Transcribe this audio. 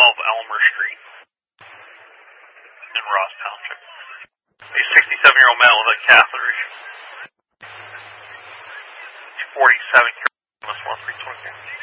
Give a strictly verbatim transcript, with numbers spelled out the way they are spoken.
twelve Elmer Street in Ross Township. A sixty-seven-year-old male with a catheter issue. forty-seven, West one three twenty.